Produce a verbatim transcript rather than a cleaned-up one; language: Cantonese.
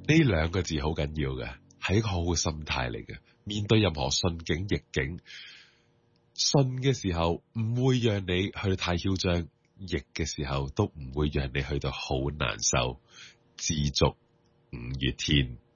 呢兩個字好緊要嘅，係一個好好心態嚟嘅。面對任何順境逆境，順嘅時候唔會讓你去到太囂張，逆嘅時候都唔會讓你去到好難受。知足五月天。